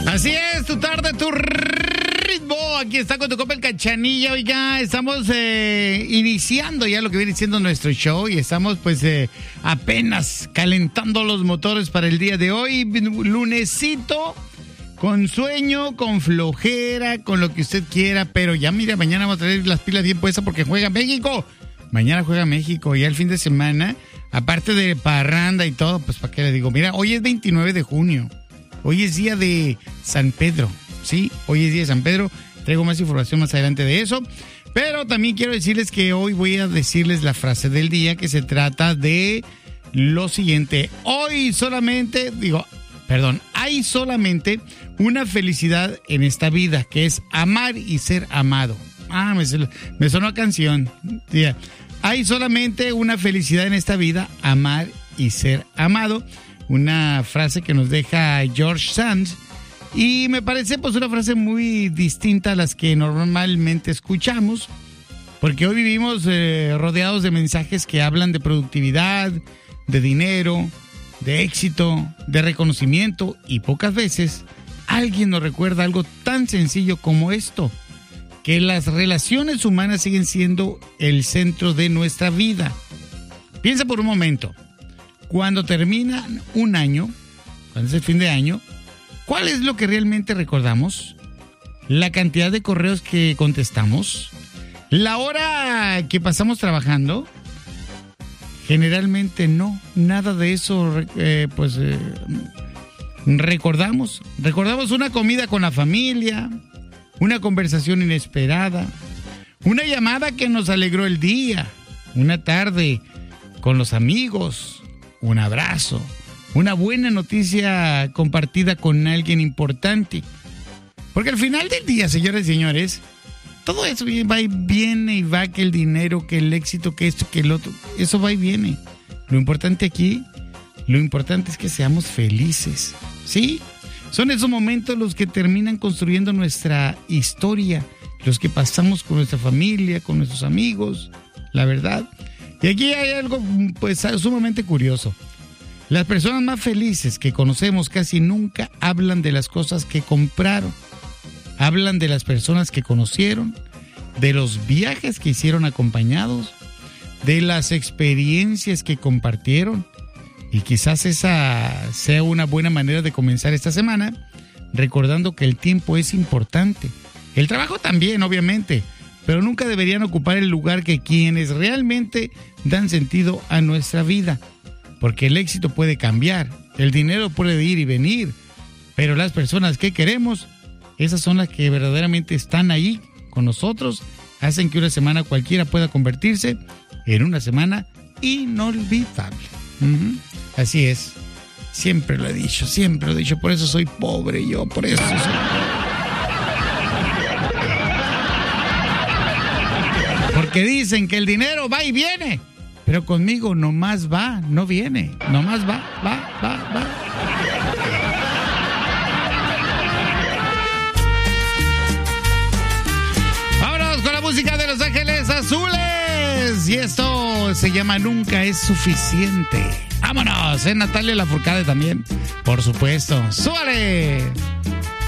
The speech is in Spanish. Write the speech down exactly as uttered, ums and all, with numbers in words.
Así es, tu tarde, tu ritmo. Aquí está con tu copa el Cachanilla. Oiga, estamos eh, iniciando ya lo que viene siendo nuestro show y estamos pues eh, apenas calentando los motores para el día de hoy. Lunesito, con sueño, con flojera, con lo que usted quiera, pero ya mira, mañana vamos a traer las pilas bien puestas porque juega México. Mañana juega México y el fin de semana, aparte de parranda y todo, pues para qué le digo, mira, hoy es veintinueve de junio. Hoy es día de San Pedro, ¿sí? Hoy es día de San Pedro. Traigo más información más adelante de eso. Pero también quiero decirles que hoy voy a decirles la frase del día, que se trata de lo siguiente. Hoy solamente, digo, perdón, hay solamente una felicidad en esta vida, que es amar y ser amado. Ah, me, me sonó a canción. Yeah. Hay solamente una felicidad en esta vida, amar y ser amado. Una frase que nos deja George Sand y me parece pues una frase muy distinta a las que normalmente escuchamos, porque hoy vivimos eh, rodeados de mensajes que hablan de productividad, de dinero, de éxito, de reconocimiento, y pocas veces alguien nos recuerda algo tan sencillo como esto, que las relaciones humanas siguen siendo el centro de nuestra vida. Piensa por un momento. Cuando termina un año, cuando es el fin de año, ¿cuál es lo que realmente recordamos? ¿La cantidad de correos que contestamos? ¿La hora que pasamos trabajando? Generalmente no, nada de eso eh, pues eh, recordamos. Recordamos una comida con la familia, una conversación inesperada, una llamada que nos alegró el día, una tarde con los amigos, un abrazo, una buena noticia compartida con alguien importante. Porque al final del día, señores y señores, todo eso va y viene y va, que el dinero, que el éxito, que esto, que el otro, eso va y viene. Lo importante aquí, lo importante es que seamos felices, ¿sí? Son esos momentos los que terminan construyendo nuestra historia, los que pasamos con nuestra familia, con nuestros amigos, la verdad. Y aquí hay algo pues sumamente curioso. Las personas más felices que conocemos casi nunca hablan de las cosas que compraron. Hablan de las personas que conocieron, de los viajes que hicieron acompañados, de las experiencias que compartieron. Y quizás esa sea una buena manera de comenzar esta semana, recordando que el tiempo es importante. El trabajo también, obviamente, pero nunca deberían ocupar el lugar que quienes realmente dan sentido a nuestra vida. Porque el éxito puede cambiar, el dinero puede ir y venir, pero las personas que queremos, esas son las que verdaderamente están ahí con nosotros, hacen que una semana cualquiera pueda convertirse en una semana inolvidable. Uh-huh. Así es, siempre lo he dicho, siempre lo he dicho, por eso soy pobre yo, por eso soy... Porque dicen que el dinero va y viene, pero conmigo nomás va, no viene, nomás va, va, va, va. Vámonos con la música de Los Ángeles Azules. Y esto se llama Nunca es Suficiente. Vámonos, es Natalia Lafourcade también, por supuesto. ¡Súbale!